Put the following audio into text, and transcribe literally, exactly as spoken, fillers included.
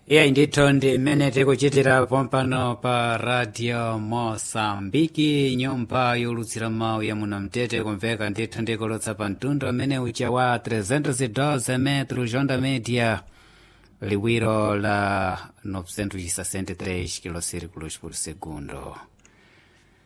iye ndithu ndi mmene tikuchitira pompano pa radio Mosambiki, nyumba yolutsira mawu ya munamtete, kumveka ndithu ndikulutsa pa mtundu amene ucha wa trezentos e doze metros onda média, liwiro la novecentos e sessenta e três kilociclos por segundo.